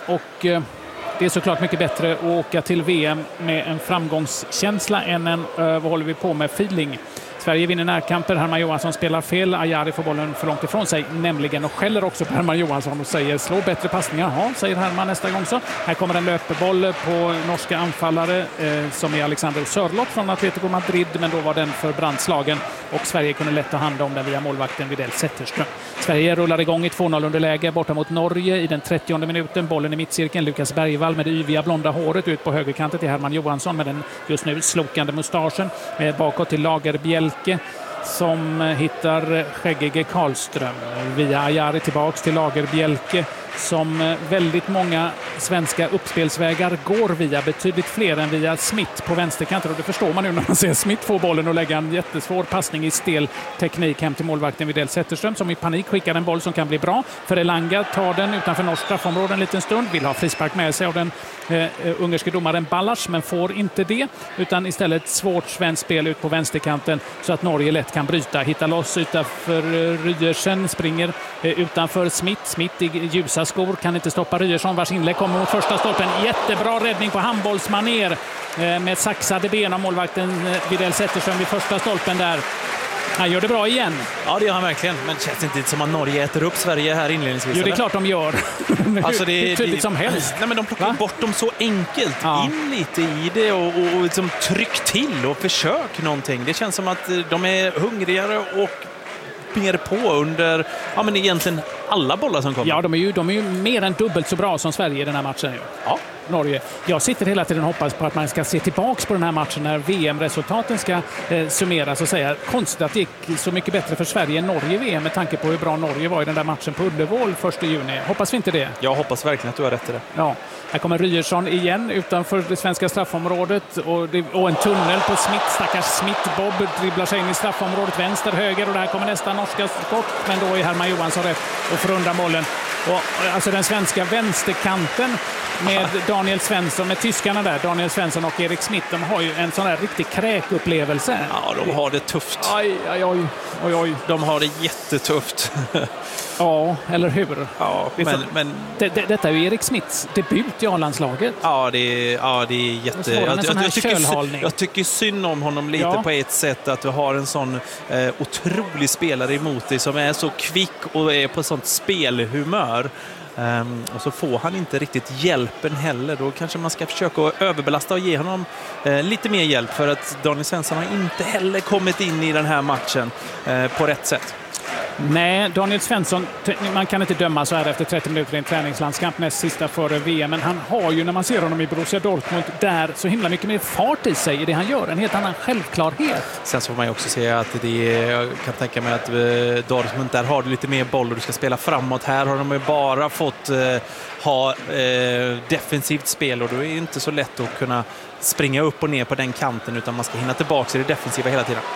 och det är såklart mycket bättre att åka till VM med en framgångskänsla än en vad håller vi på med feeling. Sverige vinner närkamper, Herman Johansson spelar fel, Ajari får bollen för långt ifrån sig nämligen och skäller också på Herman Johansson och säger slå bättre passningar. Ja, säger Herman nästa gång så. Här kommer en löpeboll på norska anfallare som är Alexander Sörloth från Atletico Madrid, men då var den för brandslagen och Sverige kunde lätt ta hand om den via målvakten Widell Zetterström. Sverige rullar igång i 2-0 underläge borta mot Norge i den 30:e minuten. Bollen i mittcirkeln, Lukas Bergvall med det yviga blonda håret ut på högerkanten till Herman Johansson med den just nu slokande mustaschen bakåt till Lagerbjälke som hittar skäggige Karlström via Ajari tillbaks till Lagerbjälke som väldigt många svenska uppspelsvägar går via, betydligt fler än via Smith på vänsterkanten, och det förstår man nu när man ser Smith få bollen och lägga en jättesvår passning i stel teknik hem till målvakten Widell Zetterström som i panik skickar en boll som kan bli bra. För Elanga tar den utanför norsk straffområde en liten stund, vill ha frispark med sig av den ungerske domaren Ballas, men får inte det, utan istället svårt svenskt spel ut på vänsterkanten så att Norge lätt kan bryta, hitta loss utanför Ryersen, springer utanför Smith i ljusa skor, kan inte stoppa Ryerson vars inlägg kommer mot första stolpen. Jättebra räddning på handbollsmaner med saxade ben av målvakten Widell Zetterström vid första stolpen där. Han gör det bra igen. Ja, det gör han verkligen. Men det känns inte som att Norge äter upp Sverige här inledningsvis. Jo, det är klart de gör. Alltså det är tydligt som helst. Nej, men de plockar bort dem så enkelt. Ja. In lite i det och liksom tryck till och försök någonting. Det känns som att de är hungrigare och mer på under men egentligen alla bollar som kommer. Ja, de är ju mer än dubbelt så bra som Sverige i den här matchen. Ja. Norge. Jag sitter hela tiden och hoppas på att man ska se tillbaks på den här matchen när VM-resultaten ska summeras och säga konstigt att det gick så mycket bättre för Sverige än Norge i VM med tanke på hur bra Norge var i den där matchen på Ullevål 1 juni. Hoppas vi inte det? Jag hoppas verkligen att du har rätt i det. Ja. Här kommer Ryerson igen utanför det svenska straffområdet och en tunnel på Smith. Stackars Smith. Bob dribblar sig in i straffområdet vänster, höger och där kommer nästa norska skott, men då är Herman Johansson rätt och får undan bollen. Och, alltså den svenska vänsterkanten med Daniel Svensson, med tyskarna där, Daniel Svensson och Erik Smith, de har ju en sån här riktig kräkupplevelse. Ja, de har det tufft. Oj. De har det jättetufft. Ja, eller hur? Ja, men detta är ju Erik Smiths debut i A-landslaget. Ja, det är jätte... Jag tycker synd om honom lite på ett sätt, att du har en sån otrolig spelare emot dig som är så kvick och är på sånt spelhumör. Och så får han inte riktigt hjälpen heller. Då kanske man ska försöka överbelasta och ge honom lite mer hjälp, för att Daniel Svensson har inte heller kommit in i den här matchen på rätt sätt. Nej, Daniel Svensson, man kan inte döma så här efter 30 minuter i en träningslandskamp näst sista före VM, men han har ju, när man ser honom i Borussia Dortmund, där så himla mycket mer fart i sig i det han gör, en helt annan självklarhet. Sen så får man ju också säga att jag kan tänka mig att Dortmund, där har du lite mer boll och du ska spela framåt. Här har de ju bara fått ha defensivt spel, och då är det inte så lätt att kunna springa upp och ner på den kanten, utan man ska hinna tillbaka i det defensiva hela tiden.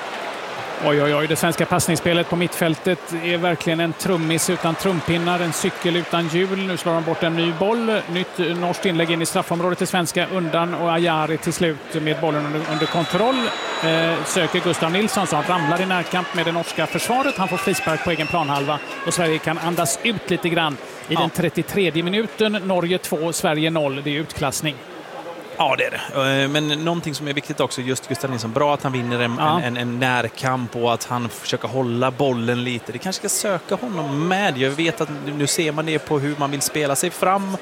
Oj, det svenska passningsspelet på mittfältet är verkligen en trummis utan trumpinnar, en cykel utan hjul. Nu slår de bort en ny boll. Nytt norskt inlägg in i straffområdet till svenska undan, och Ajari till slut med bollen under kontroll. Söker Gustav Nilsson som ramlar i närkamp med det norska försvaret. Han får frispark på egen planhalva och Sverige kan andas ut lite grann i den 33:e minuten. Norge 2, Sverige 0. Det är utklassning. Ja, det är det. Men någonting som är viktigt också, just Gustav Nilsson, bra att han vinner en närkamp och att han försöker hålla bollen lite. Det kanske ska söka honom med. Jag vet att nu ser man det på hur man vill spela sig fram.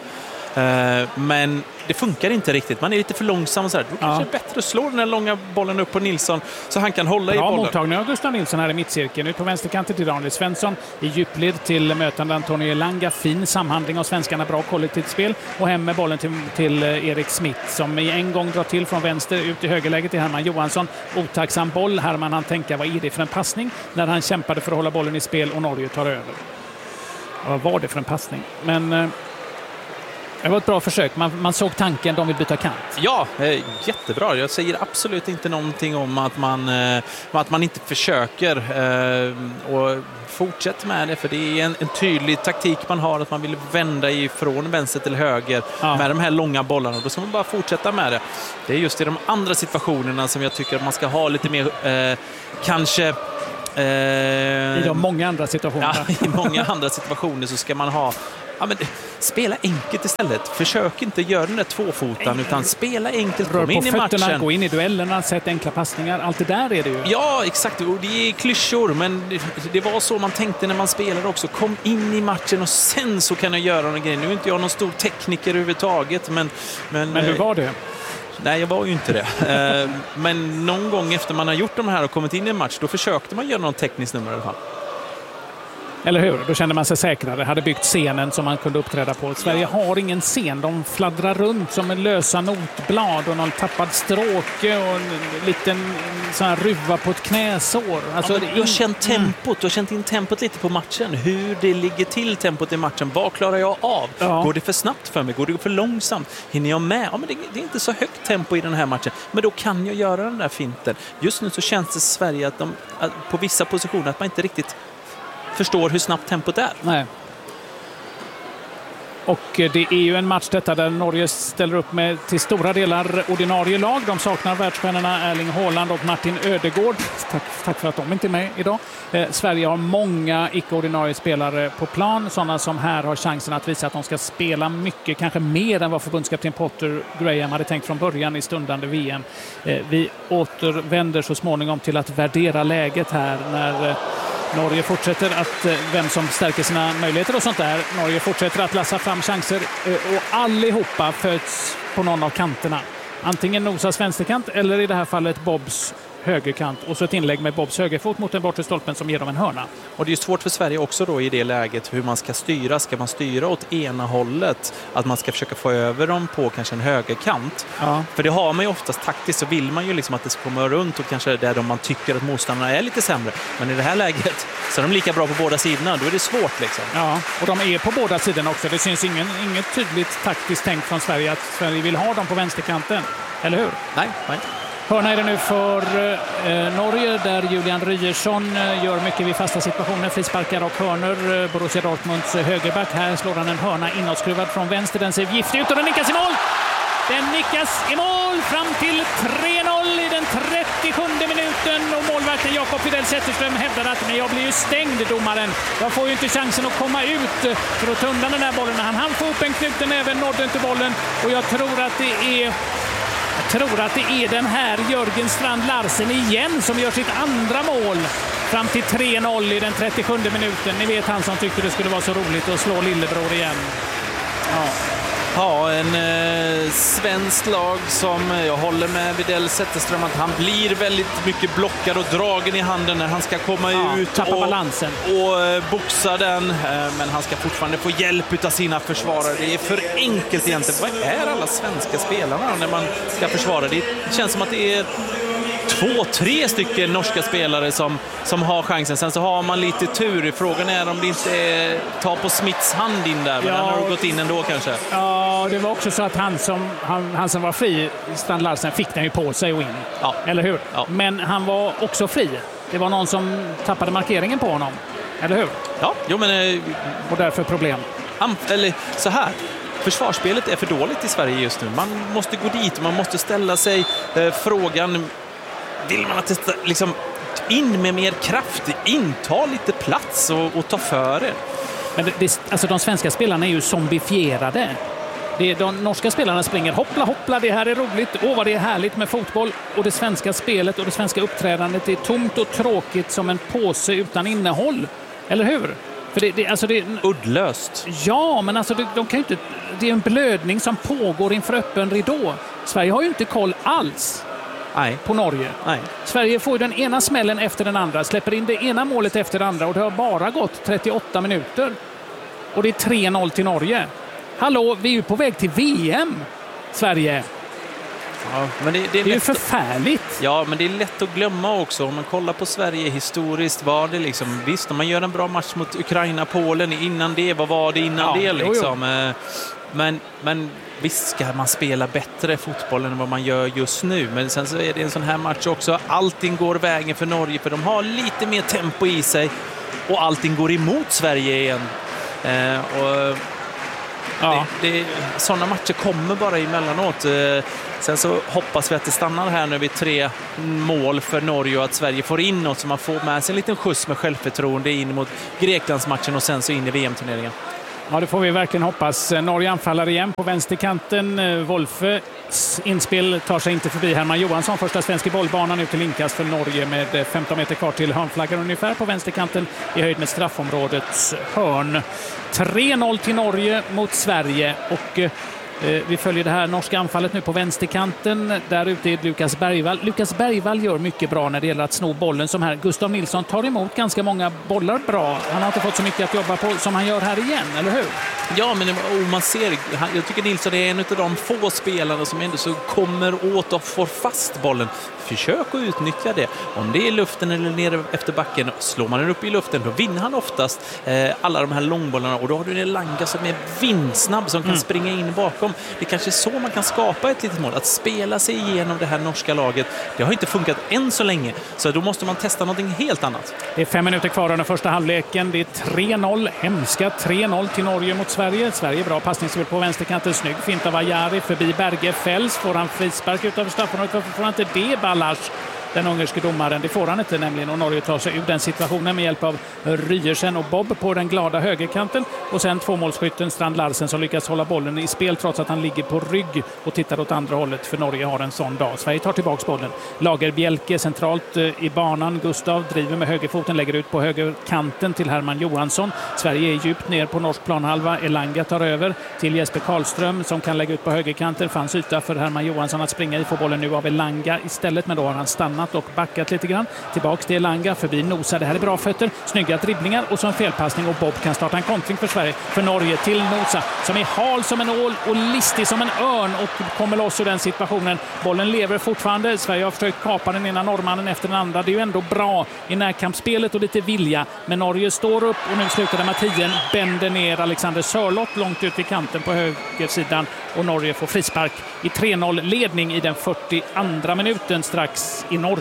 Men det funkar inte riktigt. Man är lite för långsam och så här. Då kanske det är bättre att slå den här långa bollen upp på Nilsson så han kan hålla i bollen. Mottagning av Gustav Nilsson här i mittcirkeln. Ut på vänsterkanten till Daniel Svensson. I djupled till mötande Antonio Elanga. Fin samhandling av svenskarna. Bra kollektivt spel. Och hem med bollen till Erik Smith som en gång drar till från vänster ut i högerläget till Herman Johansson. Otacksam boll. Herman han tänker, vad är det för en passning? När han kämpade för att hålla bollen i spel och Norge tar över. Vad var det för en passning? Men... det var ett bra försök. Man såg tanken, de vill byta kant. Ja, jättebra. Jag säger absolut inte någonting om att man inte försöker. Och fortsätt med det, för det är en tydlig taktik man har, att man vill vända ifrån vänster till höger med de här långa bollarna. Då ska man bara fortsätta med det. Det är just i de andra situationerna som jag tycker att man ska ha lite mer kanske I de många andra situationer. Ja, i många andra situationer så ska man ha... Ja, men spela enkelt istället. Försök inte göra den där tvåfotan, utan spela enkelt. Rör kom in på i fötterna, matchen. Gå in i duellerna, sätt enkla passningar. Allt det där är det ju. Ja, exakt. Och det är klyschor, men det var så man tänkte när man spelade också. Kom in i matchen och sen så kan jag göra någon grej. Nu är inte jag någon stor tekniker överhuvudtaget, men hur var det? Nej, jag var ju inte det. Men någon gång efter man har gjort de här och kommit in i en match, då försökte man göra någon teknisk nummer i alla fall. Eller hur? Då kände man sig säkrare. Hade byggt scenen som man kunde uppträda på. Sverige har ingen scen. De fladdrar runt som en lösa notblad och någon tappad stråke och en liten sån här ruva på ett knäsår. Alltså, du har känt tempot. Du har känt in tempot lite på matchen. Hur det ligger till tempot i matchen. Vad klarar jag av? Ja. Går det för snabbt för mig? Går det för långsamt? Hinner jag med? Ja, men det är inte så högt tempo i den här matchen. Men då kan jag göra den där finten. Just nu så känns det i Sverige att på vissa positioner att man inte riktigt förstår hur snabbt tempot är. Nej. Och det är ju en match detta där Norge ställer upp med till stora delar ordinarie lag. De saknar världsstjärnorna Erling Haaland och Martin Ödegård. Tack för att de inte är med idag. Sverige har många icke-ordinarie spelare på plan. Sådana som här har chansen att visa att de ska spela mycket, kanske mer än vad förbundskapten Potter Graham hade tänkt från början i stundande VM. Vi återvänder så småningom till att värdera läget här när Norge fortsätter att vem som stärker sina möjligheter och sånt där. Norge fortsätter att lassa fram chanser och allihopa föds på någon av kanterna. Antingen Nosas vänsterkant eller i det här fallet Bobs högerkant. Och så ett inlägg med Bobs högerfot mot den bortre stolpen som ger dem en hörna. Och det är svårt för Sverige också då i det läget hur man ska styra. Ska man styra åt ena hållet? Att man ska försöka få över dem på kanske en högerkant. Ja. För det har man ju oftast taktiskt, så vill man ju liksom att det ska komma runt och kanske där man tycker att motståndarna är lite sämre. Men i det här läget så är de lika bra på båda sidorna. Då är det svårt liksom. Ja, och de är på båda sidorna också. Det syns inget tydligt taktiskt tänkt från Sverige att Sverige vill ha dem på vänsterkanten. Eller hur? Nej. Hörna är det nu för Norge där Julian Ryerson gör mycket vid fasta situationer, frisparkar och hörnor. Borussia Dortmunds högerback. Här slår han en hörna inåtskruvad från vänster. Den ser giftig ut och den nickas i mål! Den nickas i mål fram till 3-0 i den 37 minuten och målvakten Jakob Fidel Zetterström hävdar att jag blir ju stängd, domaren. Jag får ju inte chansen att komma ut för att ta undan den här bollen. Han hann få upp en knuten även, nådde inte bollen och jag tror att det är den här Jörgen Strand Larsen igen som gör sitt andra mål fram till 3-0 i den 37 minuten. Ni vet han som tyckte det skulle vara så roligt att slå lillebror igen. Ja, en svensk lag som jag håller med Fidel Zetterström att han blir väldigt mycket blockad och dragen i handen när han ska komma ut balansen och boxa den. Men han ska fortfarande få hjälp av sina försvarare. Det är för enkelt egentligen. Vad är alla svenska spelarna när man ska försvara? Det känns som att det är 2-3 stycken norska spelare som har chansen. Sen så har man lite tur. Frågan är om det inte tar på Smiths hand in där. Men han har gått in ändå kanske. Ja, det var också så att han som var fri, Strand Larsen, fick den ju på sig och in. Ja. Eller hur? Ja. Men han var också fri. Det var någon som tappade markeringen på honom. Eller hur? Ja, jo men... och därför problem. Eller så här. Försvarsspelet är för dåligt i Sverige just nu. Man måste gå dit. Man måste ställa sig frågan... Vill man att det liksom in med mer kraft, inta lite plats och ta före? Men alltså de svenska spelarna är ju zombifierade. De norska spelarna springer hoppla, det här är roligt. Vad det är härligt med fotboll. Och det svenska spelet och det svenska uppträdandet är tomt och tråkigt som en påse utan innehåll. Eller hur? För det är uddlöst. Ja, men alltså de kan ju inte... Det är en blödning som pågår inför öppen ridå. Sverige har ju inte koll alls. Nej. På Norge. Nej. Sverige får den ena smällen efter den andra, släpper in det ena målet efter det andra och det har bara gått 38 minuter. Och det är 3-0 till Norge. Hallå, vi är ju på väg till VM, Sverige. Ja, men det är ju förfärligt. Ja, men det är lätt att glömma också. Om man kollar på Sverige historiskt var det liksom... Visst, om man gör en bra match mot Ukraina, Polen innan det, vad var det innan det liksom? Men visst ska man spela bättre fotboll än vad man gör just nu. Men sen så är det en sån här match också. Allting går vägen för Norge för de har lite mer tempo i sig. Och allting går emot Sverige igen. Ja. Sådana matcher kommer bara emellanåt. Sen så hoppas vi att det stannar här nu vid 3 mål för Norge och att Sverige får in något så man får med sig en liten skjuts med självförtroende in mot Greklandsmatchen och sen så in i VM-turneringen. Ja, det får vi verkligen hoppas. Norge anfaller igen på vänsterkanten. Wolfes inspel tar sig inte förbi Herman Johansson. Första svensk i bollbanan ut till inkast för Norge med 15 meter kvar till hörnflaggan ungefär på vänsterkanten i höjd med straffområdets hörn. 3-0 till Norge mot Sverige och vi följer det här norska anfallet nu på vänsterkanten. Där ute är Lukas Bergvall. Lukas Bergvall gör mycket bra när det gäller att sno bollen som här. Gustav Nilsson tar emot ganska många bollar bra. Han har inte fått så mycket att jobba på som han gör här igen, eller hur? Ja, men man ser, jag tycker Nilsson är en av de få spelarna som ändå så kommer åt och får fast bollen. Försök att utnyttja det. Om det är i luften eller nere efter backen, slår man den upp i luften, då vinner han oftast alla de här långbollarna. Och då har du en Elanga som är vindsnabb som kan springa in bakom. Det är kanske så man kan skapa ett litet mål. Att spela sig igenom det här norska laget, det har inte funkat än så länge. Så då måste man testa någonting helt annat. Det är 5 minuter kvar under första halvleken. Det är 3-0, hemska 3-0 till Norge mot Sverige. Sverige bra passningsspel på vänsterkanten. Snygg fint av Ajari förbi Berge. Fälls får han frispark utanför straffområdet. Varför får han inte det, Ballas? Den ungerske domaren, det får han inte nämligen, och Norge tar sig ur den situationen med hjälp av Ryersen och Bob på den glada högerkanten och sen tvåmålsskytten Strand Larsen som lyckas hålla bollen i spel trots att han ligger på rygg och tittar åt andra hållet, för Norge har en sån dag. Sverige tar tillbaka bollen. Lagerbjälke centralt i banan. Gustav driver med högerfoten, lägger ut på högerkanten till Herman Johansson. Sverige är djupt ner på norsk planhalva. Elanga tar över till Jesper Karlström som kan lägga ut på högerkanten. Fanns yta för Herman Johansson att springa i. Får bollen nu av Elanga istället, men då har han stannat och backat lite grann. Tillbaks till Elanga, förbi Nosa. Det här är bra fötter, snygga dribblingar och så en felpassning och Bob kan starta en kontring för Sverige, för Norge till Nosa som är hal som en ål och listig som en örn och kommer loss ur den situationen. Bollen lever fortfarande. Sverige har försökt kapa den ena norrmannen efter den andra. Det är ju ändå bra i närkampsspelet och lite vilja. Men Norge står upp och nu slutar Matien bänder ner Alexander Sörlott långt ut i kanten på högersidan och Norge får frispark i 3-0-ledning i den 42:a minuten strax i Norge.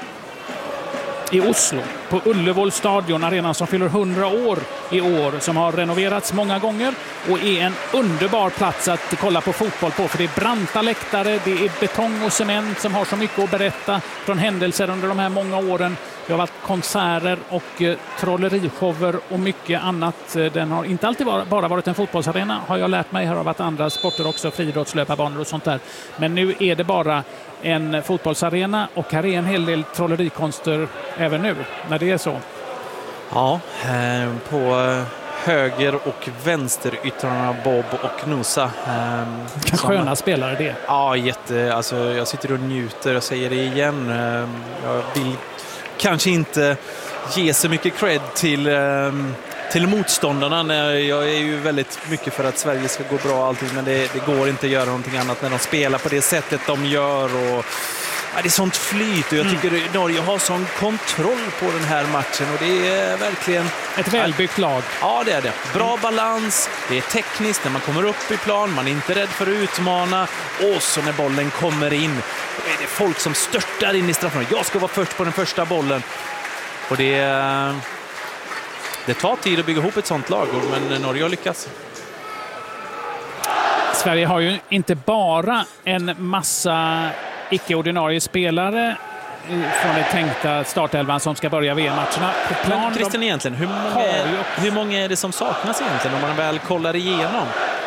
I Oslo, på Ullevål stadion, arenan som fyller 100 år i år, som har renoverats många gånger och är en underbar plats att kolla på fotboll på, för det är branta läktare, det är betong och cement som har så mycket att berätta från händelser under de här många åren. Det har varit konserter och trollerishower och mycket annat. Den har inte alltid bara varit en fotbollsarena, har jag lärt mig. Här har varit andra sporter också, friidrottslöparbanor och sånt där. Men nu är det bara en fotbollsarena och här är en hel del trollerikonster även nu, när det är så. Ja, på höger och vänsteryttrarna Bob och Nusa. Sköna spelare det. Ja, alltså, jag sitter och njuter, jag säger det igen. Jag vill kanske inte ge så mycket cred till motståndarna. Jag är ju väldigt mycket för att Sverige ska gå bra allting, men det går inte att göra någonting annat när de spelar på det sättet de gör. Och det är sånt flyt och jag tycker Norge har sån kontroll på den här matchen och det är verkligen ett välbyggt lag. Ja, det är det. Bra balans, det är tekniskt när man kommer upp i plan, man är inte rädd för att utmana, och så när bollen kommer in då är det folk som störtar in i straffområdet. Jag ska vara först på den första bollen och det tar tid att bygga ihop ett sånt lag, men Norge har lyckats. Sverige har ju inte bara en massa icke-ordinarie spelare från det tänkta startelvan som ska börja VM-matcherna. Men Christian, egentligen, hur många är det som saknas egentligen om man väl kollar igenom?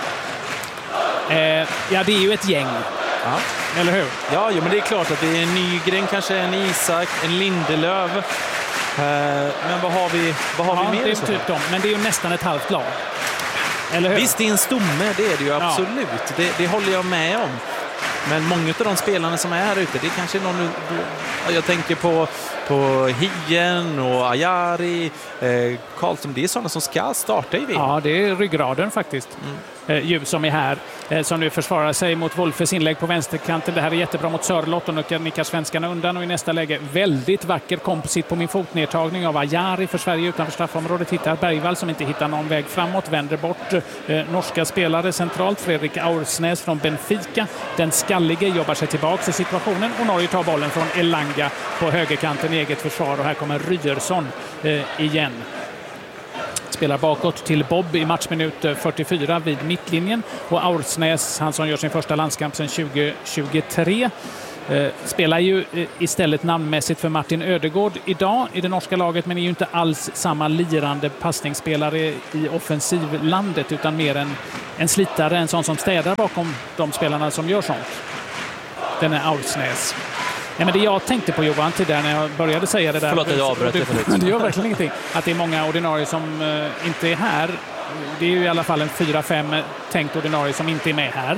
Ja, det är ju ett gäng. Ja. Eller hur? Ja, men det är klart att det är en Nygren, kanske en Isak, en Lindelöf. Men vad har vi mer? Det är typ dem, men det är ju nästan ett halvt lag. Eller hur? Visst, det är en stomme, det är det ju absolut. Det håller jag med om. Men många av de spelarna som är här ute, det är kanske någon... Jag tänker på Hien och Ajari, Karlsson. Det är sådana som ska starta i VM. Ja, det är ryggraden faktiskt. Ju som är här, som nu försvarar sig mot Wolfes inlägg på vänsterkanten. Det här är jättebra mot Sörlott och nu nickar svenskarna undan, och i nästa läge väldigt vacker komposit på min fotnedtagning av Ajari för Sverige utanför straffområdet. Hittar Bergvall som inte hittar någon väg framåt, vänder bort norska spelare centralt. Fredrik Aursnäs från Benfica, den skallige, jobbar sig tillbaka i situationen och Norge tar bollen från Elanga på högerkanten i eget försvar, och här kommer Ryerson igen. spelar bakåt till Bob i matchminut 44 vid mittlinjen. Och Aursnäs, han som gör sin första landskamp sedan 2023, spelar ju istället namnmässigt för Martin Ödegård idag i det norska laget, men är ju inte alls samma lirande passningsspelare i offensivlandet, utan mer en slitare, en sån som städar bakom de spelarna som gör sånt. Den är Aursnäs. Ja, men det jag tänkte på, Johan, tidigare när jag började säga det där. Förlåt att jag avbröt det. Det gör verkligen ingenting. Att det är många ordinarie som inte är här. Det är ju i alla fall en 4-5 tänkt ordinarie som inte är med här.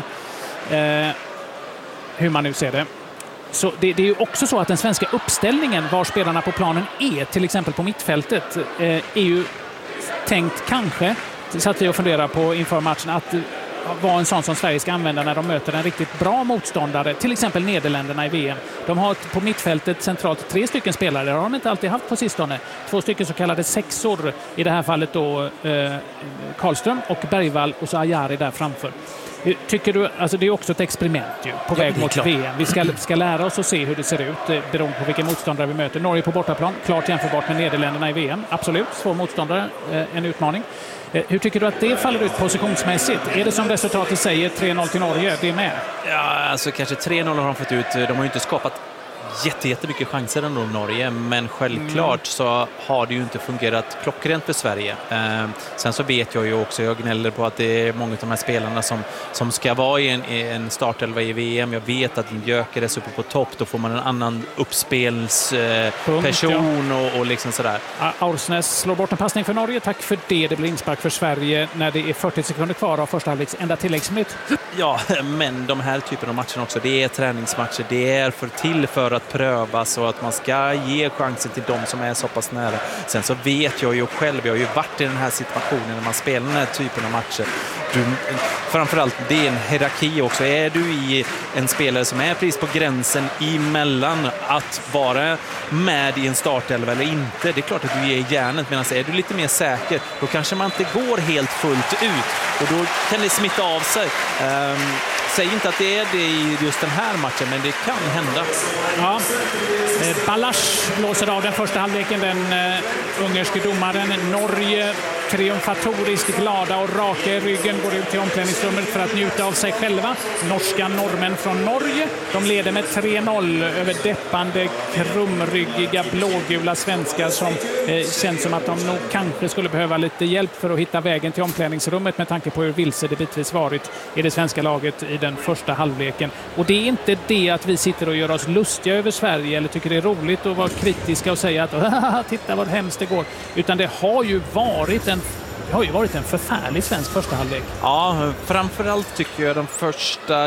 Hur man nu ser det. Så det är ju också så att den svenska uppställningen, var spelarna på planen är, till exempel på mittfältet, är ju tänkt kanske, satt vi och funderar på inför matchen, att vara en sån som Sverige ska använda när de möter en riktigt bra motståndare, till exempel Nederländerna i VM. De har på mittfältet centralt 3 stycken spelare, det har de inte alltid haft på sistone. 2 stycken så kallade sexor, i det här fallet då Karlström och Bergvall, och så Ajari där framför. Tycker du, alltså det är också ett experiment ju, på väg mot VM. Vi ska lära oss att se hur det ser ut beroende på vilka motståndare vi möter. Norge på bortaplan, klart jämförbart med Nederländerna i VM. Absolut, svår motståndare, en utmaning. Hur tycker du att det faller ut positionsmässigt? Är det som resultatet säger 3-0 till Norge? Det är med? Ja, alltså kanske 3-0 har de fått ut. De har ju inte skapat jättemycket chanser ändå Norge, men självklart så har det ju inte fungerat klockrent för Sverige. Sen så vet jag ju också, jag gnäller på att det är många av de här spelarna som ska vara i en startelva i VM. Jag vet att Gyökeres uppe på topp, då får man en annan uppspelsperson och liksom sådär. Aursnäs slår bort en passning för Norge, tack för det. Det blir inspark för Sverige när det är 40 sekunder kvar av första halvleks enda tilläggsminut. Ja, men de här typen av matcher också, det är träningsmatcher, det är för att prövas och att man ska ge chansen till dem som är så pass nära. Sen så vet jag ju själv, jag har ju varit i den här situationen när man spelar den här typen av matcher. Framförallt, det är en hierarki också. Är du i en spelare som är precis på gränsen emellan att vara med i en startelva eller inte, det är klart att du ger järnet, medan är du lite mer säker, då kanske man inte går helt fullt ut och då kan det smitta av sig. Säg inte att det är det i just den här matchen, men det kan hända. Ja. Balasch blåser av den första halvleken, den ungerske domaren. Norge triumfatoriskt glada och raka i ryggen går ut till omklädningsrummet för att njuta av sig själva. Norska norrmän från Norge, de leder med 3-0 över deppande, krumryggiga, blågula svenskar som känns som att de nog kanske skulle behöva lite hjälp för att hitta vägen till omklädningsrummet med tanke på hur vilse det bitvis varit i det svenska laget i den första halvleken. Och det är inte det att vi sitter och gör oss lustiga över Sverige eller tycker det är roligt att vara kritiska och säga att titta vad hemskt det går, utan det har ju varit en förfärlig svensk första halvlek. Ja, framförallt tycker jag de första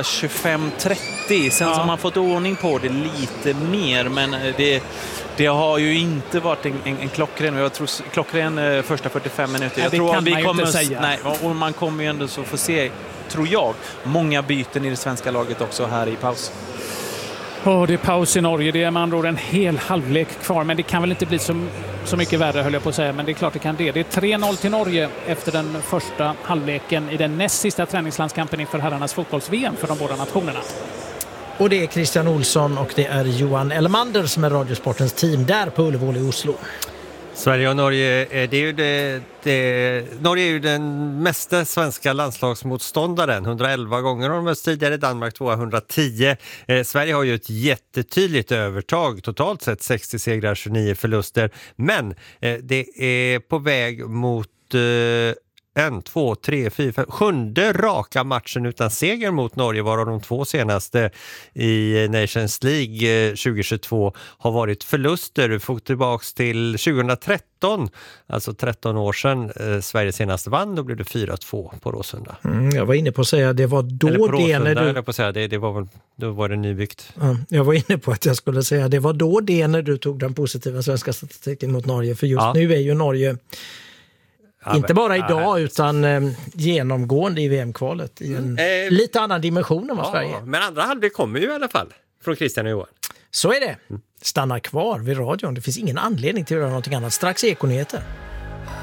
25-30. Sen som man fått ordning på det lite mer, men det har ju inte varit en klockren. Jag tror klockren första 45 minuter. Jag tror vi kommer säga. Nej, och man kommer ju ändå så få se, tror jag, många byten i det svenska laget också här i paus. Det är paus i Norge, det är med andra ord en hel halvlek kvar, men det kan väl inte bli så mycket värre, höll jag på att säga, men det är klart det kan det. Det är 3-0 till Norge efter den första halvleken i den näst sista träningslandskampen inför herrarnas fotbolls-VM för de båda nationerna. Och det är Christian Olsson och det är Johan Elmander som är Radiosportens team där på Ullevål i Oslo. Sverige och Norge, Norge är ju den mesta svenska landslagsmotståndaren. 111 gånger har de mött tidigare, Danmark 210. Sverige har ju ett jättetydligt övertag, totalt sett 60 segrar, 29 förluster. Men det är på väg mot 1, 2, 3, 4, 5, 7:e raka matchen utan seger mot Norge, varav de 2 senaste i Nations League 2022 har varit förluster. Du får tillbaks till 2013, alltså 13 år sedan Sverige senast vann, då blev det 4-2 på Råsunda. Jag var inne på att säga det var då då var det nybyggt. Jag var inne på att jag skulle säga det var då det när du tog den positiva svenska statistiken mot Norge, för just nu är ju Norge inte bara idag utan genomgående i VM-kvalet i en lite annan dimension än vad Sverige. Men andra halvlek kommer ju i alla fall från Christian och Johan. Så är det. Stanna kvar vid radion. Det finns ingen anledning till att göra någonting annat. Strax Ekonyheter.